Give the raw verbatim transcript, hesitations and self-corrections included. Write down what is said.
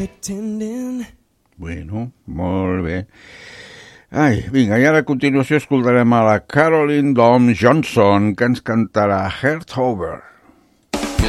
pretending. Bueno, molt bé. Ai, vinga, i ara a continuació escoltarem a la Caroline Dom Johnson, que ens cantarà Heart Over.